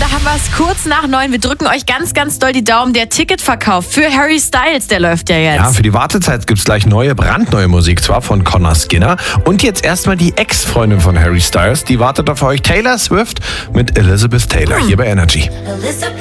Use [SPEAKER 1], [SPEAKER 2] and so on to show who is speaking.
[SPEAKER 1] haben wir es kurz nach 9. Wir drücken euch ganz, ganz doll die Daumen. Der Ticketverkauf für Harry Styles, der läuft ja jetzt.
[SPEAKER 2] Ja, für die Wartezeit gibt es gleich brandneue Musik, zwar von Connor Skinner. Und jetzt erstmal die Ex-Freundin von Harry Styles, die wartet auf euch, Taylor Swift mit Elizabeth Taylor, hier bei Energy.